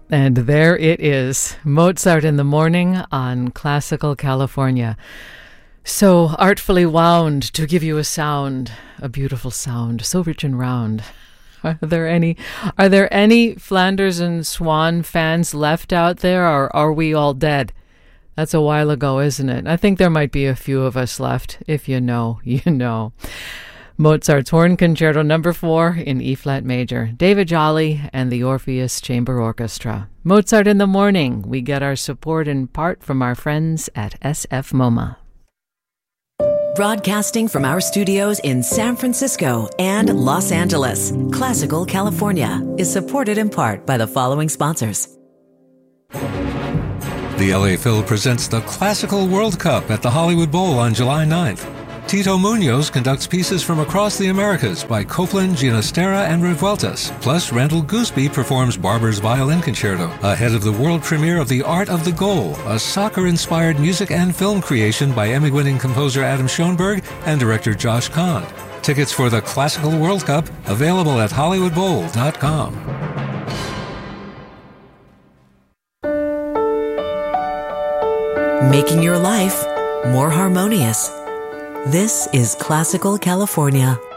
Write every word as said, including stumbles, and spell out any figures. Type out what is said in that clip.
And there it is, Mozart in the Morning on Classical California. So artfully wound to give you a sound, a beautiful sound, so rich and round. Are there any, are there any Flanders and Swan fans left out there, or are we all dead? That's a while ago, isn't it? I think there might be a few of us left. If you know, you know. Mozart's Horn Concerto Number four in E-flat major. David Jolly and the Orpheus Chamber Orchestra. Mozart in the Morning. We get our support in part from our friends at S F MoMA. Broadcasting from our studios in San Francisco and Los Angeles, Classical California is supported in part by the following sponsors. The L A Phil presents the Classical World Cup at the Hollywood Bowl on July ninth. Tito Munoz conducts pieces from across the Americas by Copland, Ginastera, and Revueltas. Plus, Randall Gooseby performs Barber's Violin Concerto, ahead of the world premiere of The Art of the Goal, a soccer-inspired music and film creation by Emmy-winning composer Adam Schoenberg and director Josh Kahn. Tickets for the Classical World Cup available at hollywood bowl dot com. Making your life more harmonious. This is Classical California.